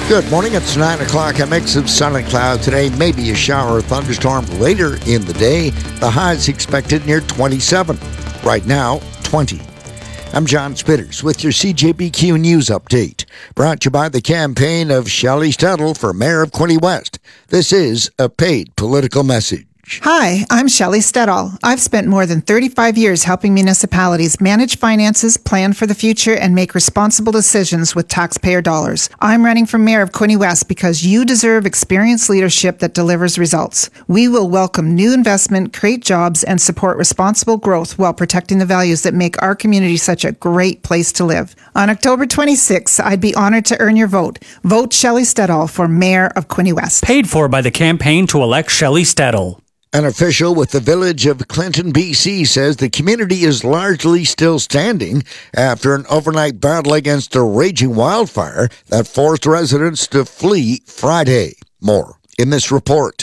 Good morning. It's 9 o'clock. A mix of sun and cloud today. Maybe a shower or thunderstorm later in the day. The high's expected near 27. Right now, 20. I'm John Spitters with your CJBQ News Update. Brought to you by the campaign of Shelley Stedall for Mayor of Quinte West. This is a paid political message. Hi, I'm Shelley Stedall. I've spent more than 35 years helping municipalities manage finances, plan for the future, and make responsible decisions with taxpayer dollars. I'm running for Mayor of Quinte West because you deserve experienced leadership that delivers results. We will welcome new investment, create jobs, and support responsible growth while protecting the values that make our community such a great place to live. On October 26th, I'd be honored to earn your vote. Vote Shelley Stedall for Mayor of Quinte West. Paid for by the campaign to elect Shelley Stedall. An official with the village of Clinton, BC, says the community is largely still standing after an overnight battle against a raging wildfire that forced residents to flee Friday. More in this report.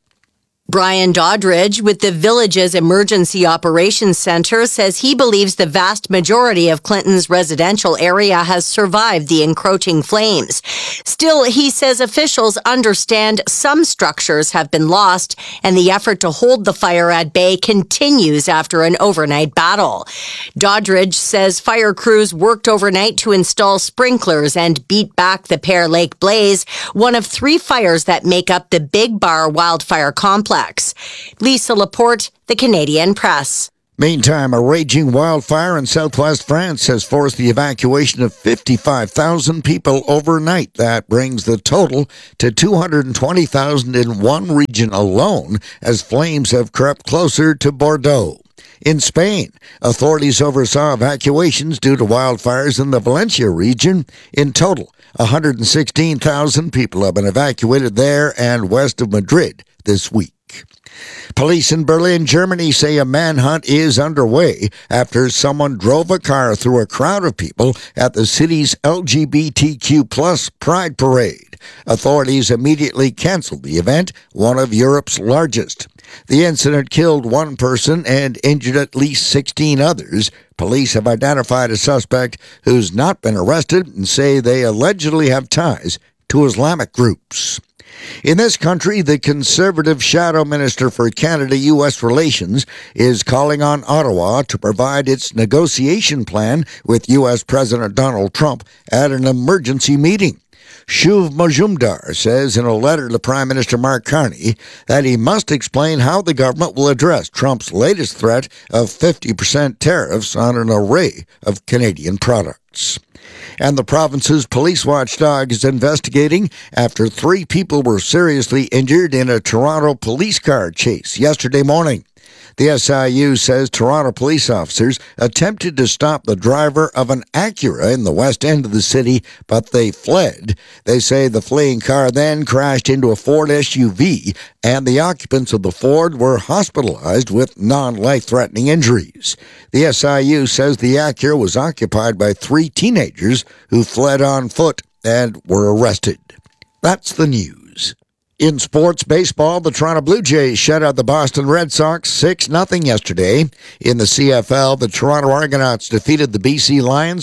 Brian Doddridge with the village's Emergency Operations Center says he believes the vast majority of Clinton's residential area has survived the encroaching flames. Still, he says officials understand some structures have been lost and the effort to hold the fire at bay continues after an overnight battle. Doddridge says fire crews worked overnight to install sprinklers and beat back the Pear Lake blaze, one of 3 fires that make up the Big Bar wildfire complex. Lisa Laporte, The Canadian Press. Meantime, a raging wildfire in southwest France has forced the evacuation of 55,000 people overnight. That brings the total to 220,000 in one region alone as flames have crept closer to Bordeaux. In Spain, authorities oversaw evacuations due to wildfires in the Valencia region. In total, 116,000 people have been evacuated there and west of Madrid this week. Police in Berlin, Germany say a manhunt is underway after someone drove a car through a crowd of people at the city's LGBTQ plus Pride Parade. Authorities immediately canceled the event, one of Europe's largest. The incident killed 1 person and injured at least 16 others. Police have identified a suspect who's not been arrested and say they allegedly have ties to Islamic groups. In this country, the Conservative Shadow Minister for Canada-U.S. Relations is calling on Ottawa to provide its negotiation plan with U.S. President Donald Trump at an emergency meeting. Shuv Majumdar says in a letter to Prime Minister Mark Carney that he must explain how the government will address Trump's latest threat of 50% tariffs on an array of Canadian products. And the province's police watchdog is investigating after 3 people were seriously injured in a Toronto police car chase yesterday morning. The SIU says Toronto police officers attempted to stop the driver of an Acura in the west end of the city, but they fled. They say the fleeing car then crashed into a Ford SUV, and the occupants of the Ford were hospitalized with non-life-threatening injuries. The SIU says the Acura was occupied by 3 teenagers who fled on foot and were arrested. That's the news. In sports baseball, the Toronto Blue Jays shut out the Boston Red Sox 6-0 yesterday. In the CFL, the Toronto Argonauts defeated the BC Lions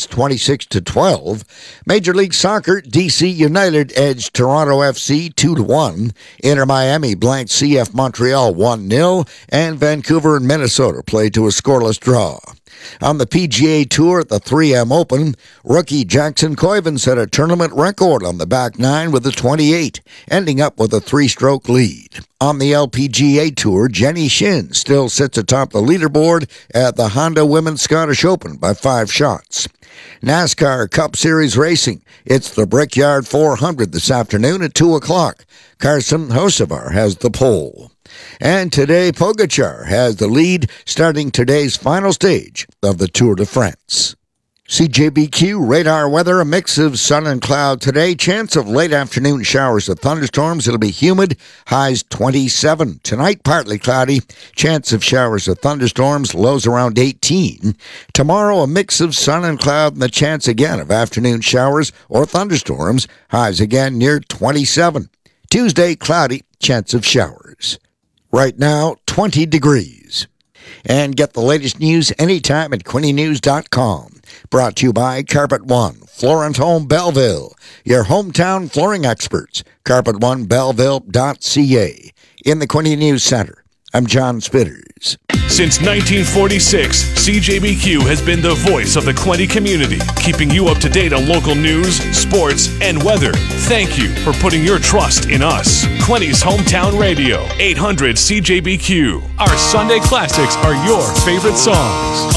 26-12. Major League Soccer, DC United edged Toronto FC 2-1. Inter Miami blanked CF Montreal 1-0, and Vancouver and Minnesota played to a scoreless draw. On the PGA Tour at the 3M Open, rookie Jackson Koiven set a tournament record on the back nine with a 28, ending up with a 3-stroke lead. On the LPGA Tour, Jenny Shin still sits atop the leaderboard at the Honda Women's Scottish Open by 5 shots. NASCAR Cup Series Racing. It's the Brickyard 400 this afternoon at 2 o'clock. Carson Hocevar has the pole. And today, Pogacar has the lead, starting today's final stage of the Tour de France. CJBQ radar weather, a mix of sun and cloud today. Chance of late afternoon showers of thunderstorms. It'll be humid. Highs 27. Tonight, partly cloudy. Chance of showers of thunderstorms. Lows around 18. Tomorrow, a mix of sun and cloud and the chance again of afternoon showers or thunderstorms. Highs again near 27. Tuesday, cloudy. Chance of showers. Right now, 20 degrees. And get the latest news anytime at QuinteNews.com. Brought to you by Carpet One, Florent Home Belleville, your hometown flooring experts. CarpetOneBelleville.ca. In the Quinte News Center, I'm John Spitters. Since 1946, CJBQ has been the voice of the Quinte community, keeping you up to date on local news, sports, and weather. Thank you for putting your trust in us. Quinte's Hometown Radio, 800 CJBQ. Our Sunday classics are your favorite songs.